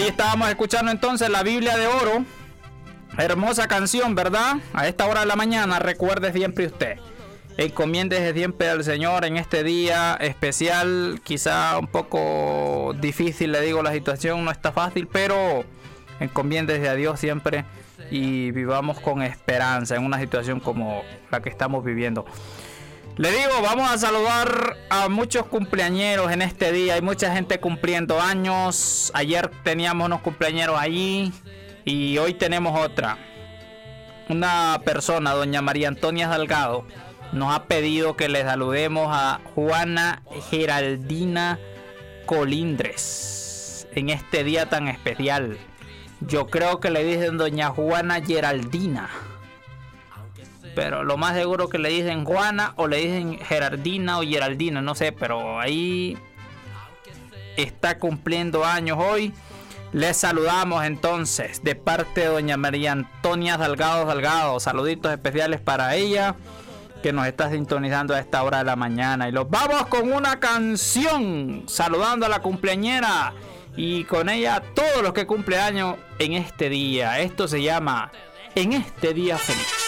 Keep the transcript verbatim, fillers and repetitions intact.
estábamos escuchando entonces la Biblia de Oro. Hermosa canción, ¿verdad? A esta hora de la mañana, recuerde siempre usted. Encomiéndese siempre al Señor en este día especial. Quizá un poco difícil, le digo, la situación no está fácil, pero encomiéndese a Dios siempre y vivamos con esperanza en una situación como la que estamos viviendo. Le digo, vamos a saludar a muchos cumpleañeros en este día. Hay mucha gente cumpliendo años. Ayer teníamos unos cumpleañeros allí y hoy tenemos otra. Una persona, doña María Antonia Salgado, nos ha pedido que le saludemos a Juana Geraldina Colindres en este día tan especial. Yo creo que le dicen doña Juana Geraldina, pero lo más seguro que le dicen Juana o le dicen Geraldina o Geraldina, no sé, pero ahí está cumpliendo años hoy. Les saludamos entonces de parte de doña María Antonia Salgado Salgado. Saluditos especiales para ella, que nos está sintonizando a esta hora de la mañana. Y los vamos con una canción saludando a la cumpleañera y con ella a todos los que cumplen años en este día. Esto se llama En este día feliz.